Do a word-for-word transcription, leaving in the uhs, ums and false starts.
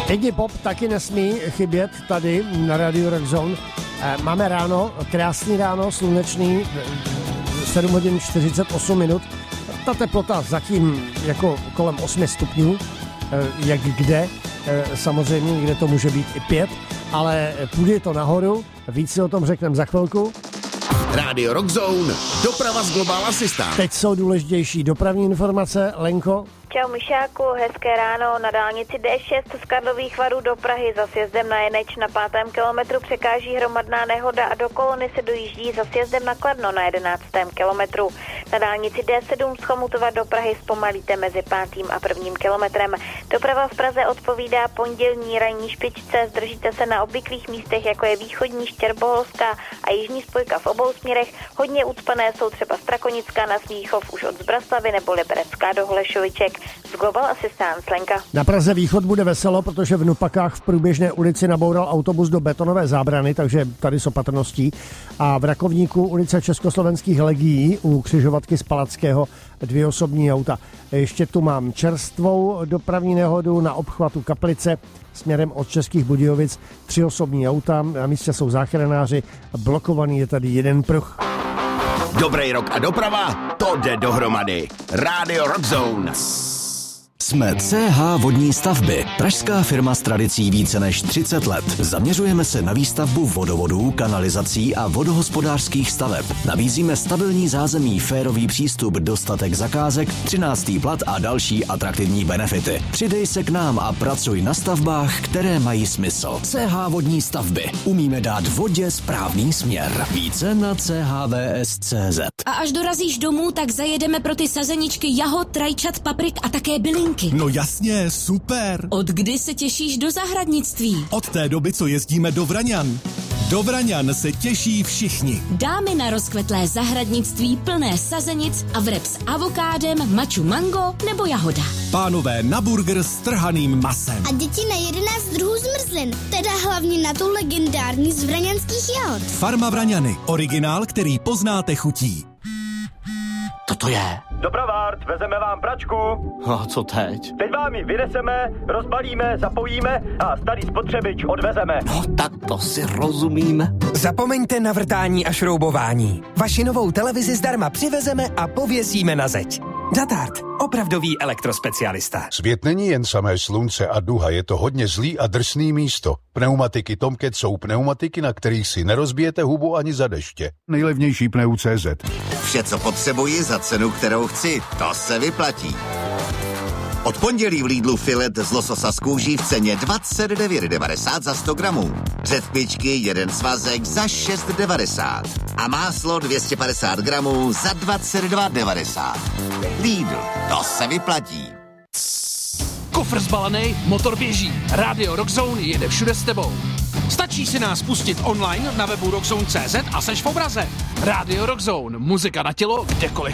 Iggy Pop taky nesmí chybět tady na Radio Rock Zone. Máme ráno, krásný ráno, slunečný, sedm hodin čtyřicet osm minut. Ta teplota zatím jako kolem osm stupňů, jak kde, samozřejmě kde to může být i pět, ale půjde to nahoru, víc si o tom řekneme za chvilku. Radio Rock Zone, doprava z Global Assistant. Teď jsou důležitější dopravní informace, Lenko. Čau Mišáku, hezké ráno. Na dálnici D šest z Karlových Varů do Prahy za sjezdem na Jeneč na pátém kilometru překáží hromadná nehoda a do kolony se dojíždí za sjezdem na Kladno na jedenáctém kilometru. Na dálnici D sedm z Chomutova do Prahy zpomalíte mezi pátým a prvním kilometrem. Doprava v Praze odpovídá pondělní ranní špičce, zdržíte se na obvyklých místech, jako je východní Štěrboholská a jižní spojka v obou směrech. Hodně ucpané jsou třeba Strakonická na Smíchov už od Zbraslavy nebo Liberecká do Holešoviček. Z Global Assistant, Lenka. Na Praze východ bude veselo, protože v Nupakách v průběžné ulici naboural autobus do betonové zábrany, takže tady s opatrností. A v Rakovníku ulice Československých legií u křižovatky z Palackého dvě osobní auta. Ještě tu mám čerstvou dopravní nehodu na obchvatu Kaplice směrem od Českých Budějovic. Tři osobní auta, na místě jsou záchranáři, blokovaný je tady jeden pruh. Dobrý rok a doprava, to jde dohromady. Radio Rock Zone. Jsme C H Vodní stavby, pražská firma s tradicí více než třicet let. Zaměřujeme se na výstavbu vodovodů, kanalizací a vodohospodářských staveb. Nabízíme stabilní zázemí, férový přístup, dostatek zakázek, třináctý plat a další atraktivní benefity. Přidej se k nám a pracuj na stavbách, které mají smysl. C H Vodní stavby. Umíme dát vodě správný směr. Více na c h v s tečka c z. A až dorazíš domů, tak zajedeme pro ty sazeničky jahod, rajčat, paprik a také bylinky. No jasně, super. Od kdy se těšíš do zahradnictví? Od té doby, co jezdíme do Vraňan. Do Vraňan se těší všichni. Dámy na rozkvetlé zahradnictví plné sazenic a vreb s avokádem, maču mango nebo jahoda. Pánové na burger s trhaným masem. A děti na jedenáct druhů zmrzlin, teda hlavně na tu legendární z vraňanských jahod. Farma Vraňany, originál, který poznáte chutí. Co to je? Dopravárt, vezeme vám pračku. A co teď? Teď vám ji vyneseme, rozbalíme, zapojíme a starý spotřebič odvezeme. No tak to si rozumíme. Zapomeňte na vrtání a šroubování. Vaši novou televizi zdarma přivezeme a pověsíme na zeď. Datart, opravdový elektrospecialista. Svět není jen samé slunce a duha, je to hodně zlý a drsný místo. Pneumatiky Tomcat jsou pneumatiky, na kterých si nerozbijete hubu ani za deště. Nejlevnější pneu tečka cé zet. Vše, co potřebuji za cenu, kterou chci, to se vyplatí. Od pondělí v Lidlu filet z lososa z kůží v ceně dvacet devět devadesát za sto gramů. Řetkvičky jeden svazek za šest devadesát. A máslo dvě stě padesát gramů za dvacet dva devadesát. Lidl, to se vyplatí. Kofr zbalený, motor běží. Radio Rock Zone jede všude s tebou. Stačí si nás pustit online na webu rockzone tečka cé zet a seš v obraze. Radio Rock Zone, muzika na tělo, kdekoliv